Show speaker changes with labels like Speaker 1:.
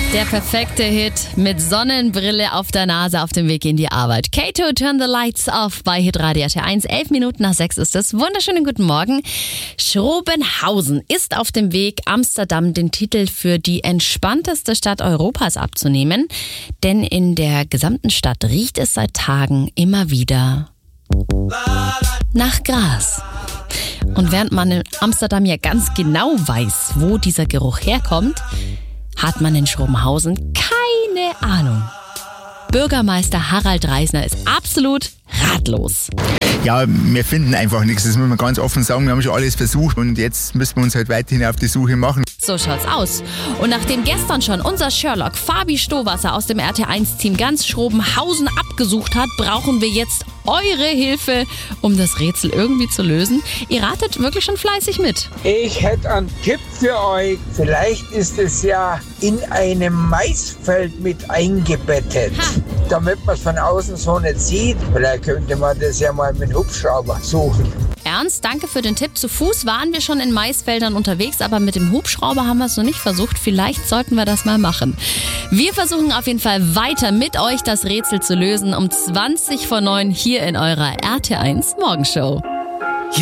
Speaker 1: Der perfekte Hit mit Sonnenbrille auf der Nase auf dem Weg in die Arbeit. Kato, Turn the Lights Off bei Hitradio RT1. 11 Minuten nach 6 ist es. Wunderschönen guten Morgen. Schrobenhausen ist auf dem Weg, Amsterdam den Titel für die entspannteste Stadt Europas abzunehmen. Denn in der gesamten Stadt riecht es seit Tagen immer wieder nach Gras. Und während man in Amsterdam ja ganz genau weiß, wo dieser Geruch herkommt, hat man in Schrobenhausen keine Ahnung. Bürgermeister Harald Reisner ist absolut ratlos.
Speaker 2: Ja, wir finden einfach nichts, das muss man ganz offen sagen. Wir haben schon alles versucht und jetzt müssen wir uns halt weiterhin auf die Suche machen.
Speaker 1: So schaut's aus. Und nachdem gestern schon unser Sherlock Fabi Stowasser aus dem RT1-Team ganz Schrobenhausen abgesucht hat, brauchen wir jetzt eure Hilfe, um das Rätsel irgendwie zu lösen. Ihr ratet wirklich schon fleißig mit.
Speaker 3: Ich hätte einen Tipp für euch. Vielleicht ist es ja in einem Maisfeld mit eingebettet. Damit man es von außen so nicht sieht. Vielleicht könnte man das ja mal mit Hubschrauber suchen.
Speaker 1: Ernst, danke für den Tipp. Zu Fuß waren wir schon in Maisfeldern unterwegs, aber mit dem Hubschrauber haben wir es noch nicht versucht. Vielleicht sollten wir das mal machen. Wir versuchen auf jeden Fall weiter mit euch das Rätsel zu lösen um 20 vor 9 hier in eurer RT1 Morgenshow.